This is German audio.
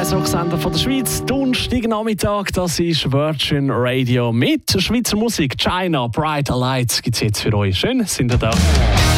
Jazzrock-Sender von der Schweiz. Donnerstagnachmittag, das ist Virgin Radio mit Schweizer Musik. China, Brighter Lights gibt es jetzt für euch. Schön, sind ihr da.